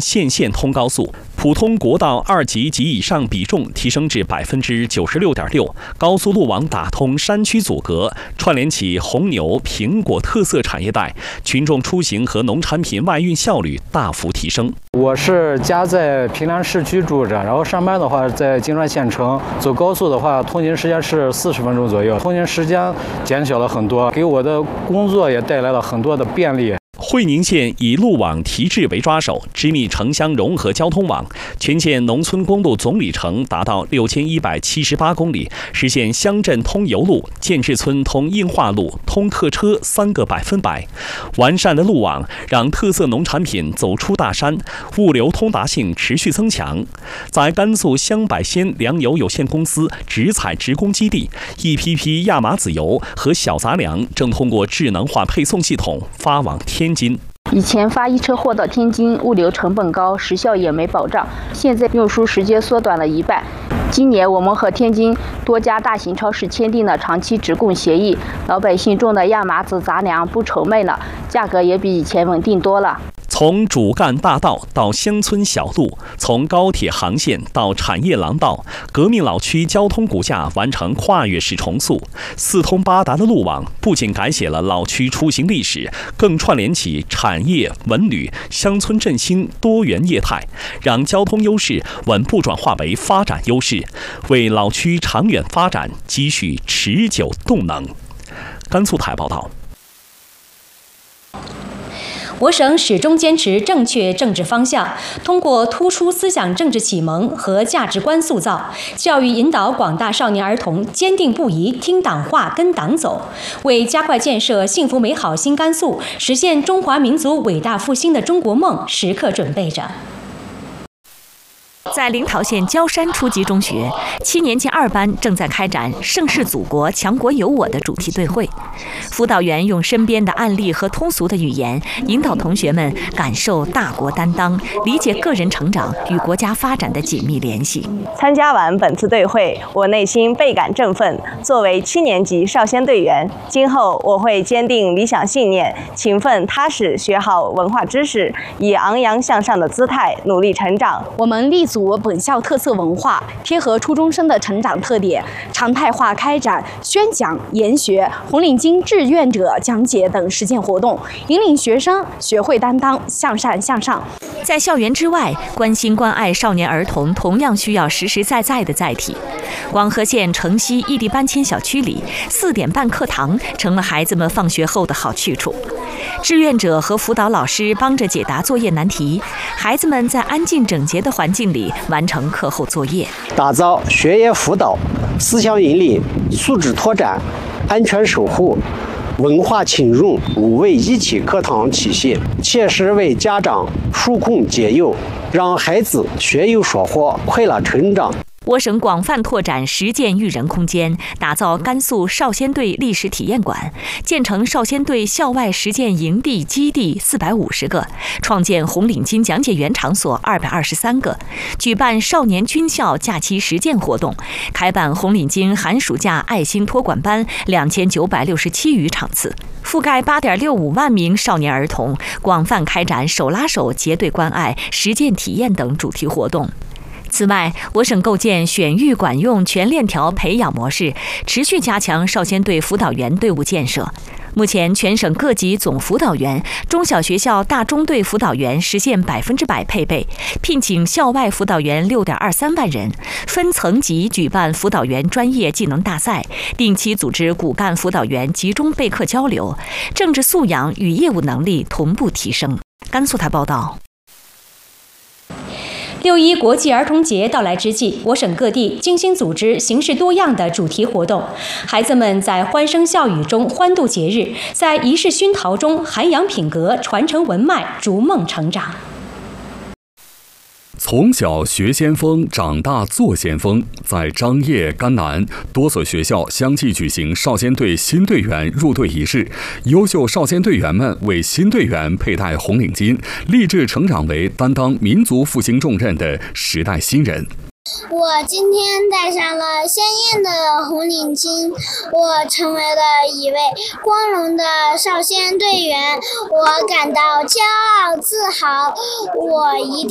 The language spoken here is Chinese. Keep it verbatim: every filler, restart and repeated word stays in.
县县通高速，普通国道二级及以上比重提升至百分之九十六点六，高速路网打通山区阻隔，串联起红牛、苹果特色产业带，群众出行和农产品外运效率大幅提升。 我是家在平凉市区住着，然后上班的话在金川县城，走高速的话通勤时间是四十分钟左右，通勤时间减小了很多，给我的工作也带来了很多的便利。 会宁县以路网提质为抓手，织密城乡融合交通网，全县农村公路总里程达到六千一百七十八公里，实现乡镇通油路、建制村通硬化路、通客车三个百分百。完善的路网让特色农产品走出大山，物流通达性持续增强。在甘肃香柏鲜粮油有限公司直采直供基地，一批批亚麻籽油和小杂粮正通过智能化配送系统发往天津。 以前发一车货到天津，物流成本高，时效也没保障。现在运输时间缩短了一半。今年我们和天津多家大型超市签订了长期直供协议，老百姓种的亚麻籽杂粮不愁卖了，价格也比以前稳定多了。 从主干大道到乡村小路，从高铁航线到产业廊道，革命老区交通骨架完成跨越式重塑。四通八达的路网不仅改写了老区出行历史，更串联起产业、文旅、乡村振兴多元业态，让交通优势稳步转化为发展优势，为老区长远发展积蓄持久动能。甘肃台报道。 我省始终坚持正确政治方向，通过突出思想政治启蒙和价值观塑造，教育引导广大少年儿童坚定不移听党话跟党走，为加快建设幸福美好新甘肃，实现中华民族伟大复兴的中国梦时刻准备着。 在临洮县焦山初级中学，七年级二班正在开展“盛世祖国，强国有我”的主题对会。辅导员用身边的案例和通俗的语言，引导同学们感受大国担当，理解个人成长与国家发展的紧密联系。 参加完本次对会，我内心倍感振奋。作为七年级少先队员，今后我会坚定理想信念，勤奋踏实学好文化知识，以昂扬向上的姿态努力成长。 我们立足本校特色文化，贴合初中生的成长特点，常态化开展宣讲、研学、红领巾志愿者讲解等实践活动，引领学生学会担当，向善向上。 在校园之外，关心关爱少年儿童同样需要实实在在的载体。广河县城西异地搬迁小区里，四点半课堂成了孩子们放学后的好去处。志愿者和辅导老师帮着解答作业难题，孩子们在安静整洁的环境里完成课后作业， 打造学业辅导、思想引领、素质拓展、安全守护、文化浸润五位一体课堂体系，切实为家长纾困解忧，让孩子学有所获，快乐成长。 我省广泛拓展实践育人空间，打造甘肃少先队历史体验馆，建成少先队校外实践营地基地四百五十个，创建红领巾讲解员场所二百二十三个，举办少年军校假期实践活动，开办红领巾寒暑假爱心托管班两千九百六十七余场次，覆盖八点六五万名少年儿童，广泛开展手拉手结对关爱、实践体验等主题活动。此外，我省构建选育管用全链条培养模式，持续加强少先队辅导员队伍建设。目前，全省各级总辅导员、中小学校大中队辅导员实现百分之百配备，聘请校外辅导员六点二三万人，分层级举办辅导员专业技能大赛，定期组织骨干辅导员集中备课交流，政治素养与业务能力同步提升。甘肃台报道。 六一国际儿童节到来之际，我省各地精心组织形式多样的主题活动，孩子们在欢声笑语中欢度节日，在仪式熏陶中涵养品格，传承文脉，逐梦成长。 从小学先锋，长大做先锋。在张掖、甘南多所学校相继举行少先队新队员入队仪式，优秀少先队员们为新队员佩戴红领巾，立志成长为担当民族复兴重任的时代新人。 我今天戴上了鲜艳的红领巾，我成为了一位光荣的少先队员，我感到骄傲自豪，我一定